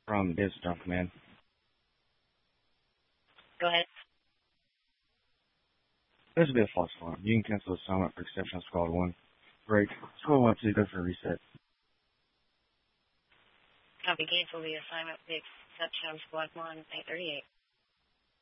from Desert Dawn Command. Go ahead. There's a bit of false alarm. You can cancel assignment for Exception Squad 1. Break. Squad 1, please go for a reset. Copy. Cancel the assignment for Exception Squad 1, 838.